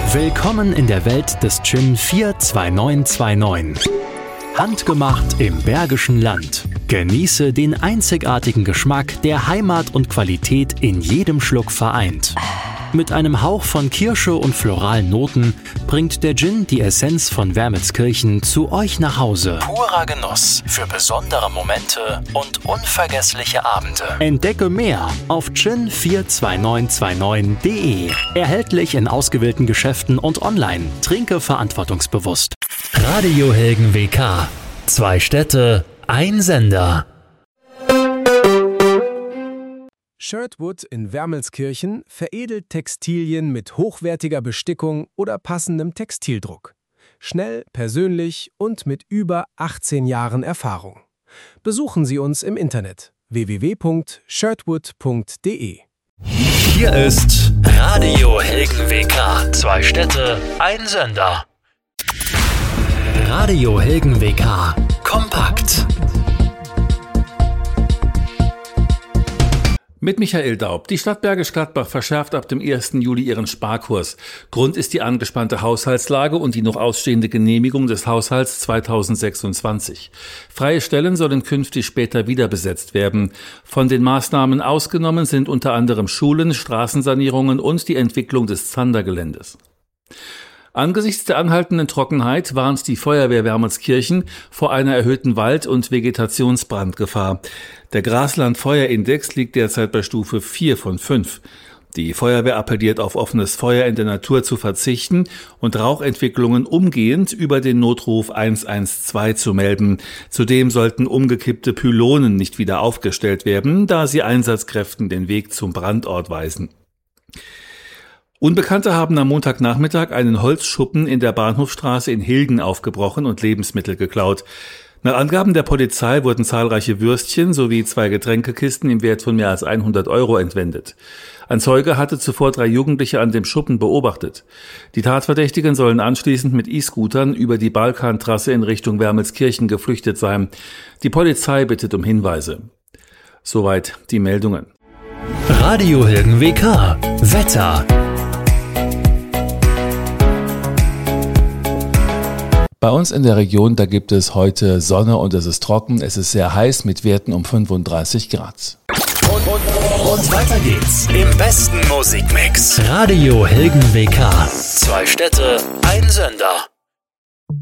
Willkommen in der Welt des Gin 42929. Handgemacht im Bergischen Land. Genieße den einzigartigen Geschmack, der Heimat und Qualität in jedem Schluck vereint. Mit einem Hauch von Kirsche und floralen Noten bringt der Gin die Essenz von Wermelskirchen zu euch nach Hause. Purer Genuss für besondere Momente und unvergessliche Abende. Entdecke mehr auf gin42929.de. Erhältlich in ausgewählten Geschäften und online. Trinke verantwortungsbewusst. Radio Helgen WK. 2 Städte, ein Sender. Shirtwood in Wermelskirchen veredelt Textilien mit hochwertiger Bestickung oder passendem Textildruck. Schnell, persönlich und mit über 18 Jahren Erfahrung. Besuchen Sie uns im Internet www.shirtwood.de. Hier ist Radio Helgen WK. 2 Städte, ein Sender. Radio Helgen WK. Kompakt. Mit Michael Daub. Die Stadt Bergisch Gladbach verschärft ab dem 1. Juli ihren Sparkurs. Grund ist die angespannte Haushaltslage und die noch ausstehende Genehmigung des Haushalts 2026. Freie Stellen sollen künftig später wieder besetzt werden. Von den Maßnahmen ausgenommen sind unter anderem Schulen, Straßensanierungen und die Entwicklung des Zandergeländes. Angesichts der anhaltenden Trockenheit warnt die Feuerwehr Wermelskirchen vor einer erhöhten Wald- und Vegetationsbrandgefahr. Der Grasland-Feuerindex liegt derzeit bei Stufe 4 von 5. Die Feuerwehr appelliert auf offenes Feuer in der Natur zu verzichten und Rauchentwicklungen umgehend über den Notruf 112 zu melden. Zudem sollten umgekippte Pylonen nicht wieder aufgestellt werden, da sie Einsatzkräften den Weg zum Brandort weisen. Unbekannte haben am Montagnachmittag einen Holzschuppen in der Bahnhofstraße in Hilgen aufgebrochen und Lebensmittel geklaut. Nach Angaben der Polizei wurden zahlreiche Würstchen sowie 2 Getränkekisten im Wert von mehr als 100 € entwendet. Ein Zeuge hatte zuvor 3 Jugendliche an dem Schuppen beobachtet. Die Tatverdächtigen sollen anschließend mit E-Scootern über die Balkantrasse in Richtung Wermelskirchen geflüchtet sein. Die Polizei bittet um Hinweise. Soweit die Meldungen. Radio Helgen WK. Wetter. Bei uns in der Region, da gibt es heute Sonne und es ist trocken. Es ist sehr heiß mit Werten um 35 Grad. Und weiter geht's im besten Musikmix. Radio Helgen WK. 2 Städte, ein Sender.